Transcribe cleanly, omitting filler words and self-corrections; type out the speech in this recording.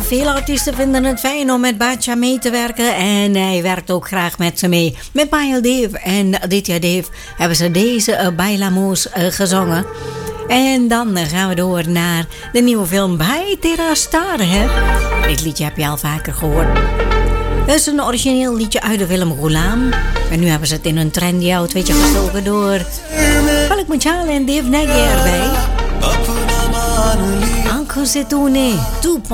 veel artiesten vinden het fijn om met Badja mee te werken. En hij werkt ook graag met ze mee. Met Payal Dave en Aditya Dave hebben ze deze Bailamos gezongen. En dan gaan we door naar de nieuwe film Bij Terra Star. Hè? Dit liedje heb je al vaker gehoord. Het is een origineel liedje uit de film Ghulam. En nu hebben ze het in een trendy outfitje gestoken door Malik Muchal en Dave Nagy erbij. Anko se tune, tu